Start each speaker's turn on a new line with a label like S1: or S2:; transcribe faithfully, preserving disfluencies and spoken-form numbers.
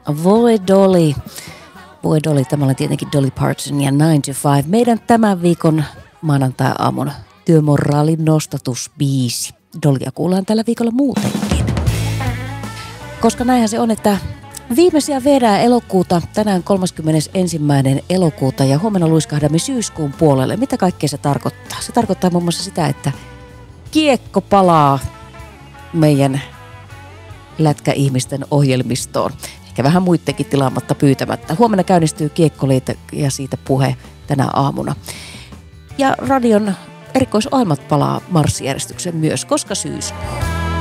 S1: Voi Dolly. Voi Dolly, tämä oli tietenkin Dolly Parton ja nine to five. Meidän tämän viikon maanantai-aamun työmoraalin nostatusbiisi. Dollyä kuullaan tällä viikolla muutenkin. Koska näinhän se on, että viimeisiä vedää elokuuta, tänään kolmaskymmenesensimmäinen elokuuta ja huomenna luiskahdamme syyskuun puolelle. Mitä kaikkea se tarkoittaa? Se tarkoittaa muun muassa sitä, että kiekko palaa meidän lätkäihmisten ohjelmistoon. Ehkä vähän muittenkin tilaamatta pyytämättä. Huomenna käynnistyy Kiekkoliitto ja siitä puhe tänä aamuna. Ja radion erikoisohjelmat palaa marssijärjestykseen myös, koska syyskuu.